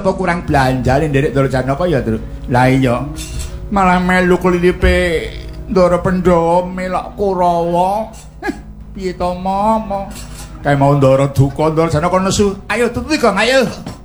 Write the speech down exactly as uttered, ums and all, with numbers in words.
apa kurang belanja nih nderek Ndara Janaka ya, Tru? Lah iya. Malah melu klilipe Ndara Pandhawa melok Kurawa. Piye to, Mama? Kae mau Ndara duka, Ndara Janaka nesu. Ayo tutu Gong, ayo.